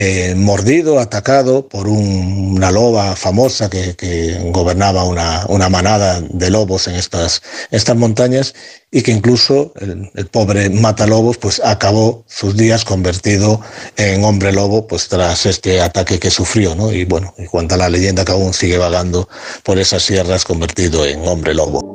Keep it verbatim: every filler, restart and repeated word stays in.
eh, mordido, atacado por un, una loba famosa que, que gobernaba una, una manada de lobos en estas, estas montañas, y que incluso el, el pobre matalobos pues acabó sus días convertido en hombre lobo pues tras este ataque que sufrió, ¿no? Y bueno, y cuenta la leyenda que aún sigue vagando por esas sierras convertido en hombre lobo.